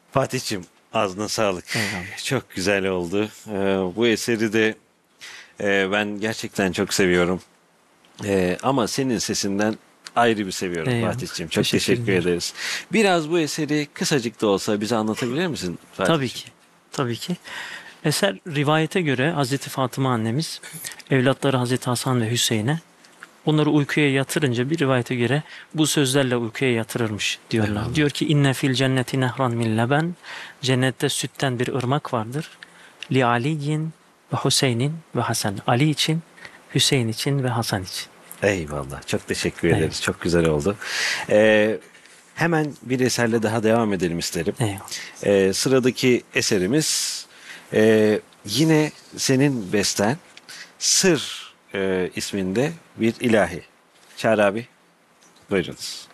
Fatih'cim, ağzına sağlık. Eyvallah. Çok güzel oldu. Bu eseri de ben gerçekten çok seviyorum. Ama senin sesinden ayrı bir seviyorum Eyvallah. Fatih'cim. Çok Teşekkür teşekkür ediyorum. ederiz. Biraz bu eseri kısacık da olsa bize anlatabilir misin Tabii Fatih'cim? ki. Tabii ki. Eser rivayete göre Hazreti Fatıma annemiz evlatları Hazreti Hasan ve Hüseyin'e onları uykuya yatırınca bir rivayete göre bu sözlerle uykuya yatırırmış diyorlar. Eyvallah. Diyor ki inne fil cenneti nehran min leben. Cennette sütten bir ırmak vardır. Li Aliyin ve Hüseyin'in ve Hasan. Ali için, Hüseyin için ve Hasan için. Eyvallah. Çok teşekkür Eyvallah. ederiz. Çok güzel oldu. Ee, Hemen bir eserle daha devam edelim isterim. Eyvallah. Sıradaki eserimiz yine senin besten Sır isminde bir ilahi. Çağrı abi, buyurunuz.